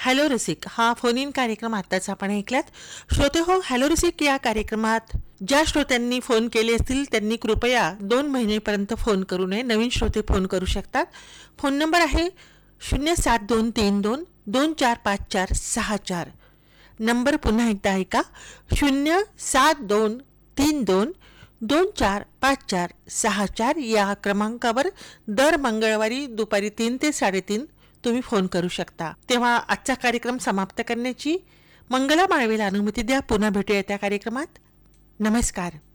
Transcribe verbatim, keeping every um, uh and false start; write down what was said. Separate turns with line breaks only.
Hello रसिक हा phone in कार्यक्रम आत्ताच आपण ऐकल्यात. श्रोते हो, हॅलो रसिक या कार्यक्रमात ज्या श्रोत्यांनी फोन केले असतील त्यांनी कृपया दोन महिनेपर्यंत फोन करू नये. नवीन श्रोते फोन करू शकतात. फोन नंबर आहे शून्य सात दोन तीन दोन दोन चार पाच चार सहा चार. नंबर पुन्हा एकदा ऐका, शून्य सात दोन तीन दोन दोन चार पाच चार सहा चार या क्रमांकावर दर मंगळवारी दुपारी तीन ते साडेतीन तुम्ही फोन करू शकता. तेव्हा आजचा कार्यक्रम समाप्त करण्याची मंगला माळवेला अनुमती द्या. पुन्हा भेटूया त्या कार्यक्रमात. नमस्कार.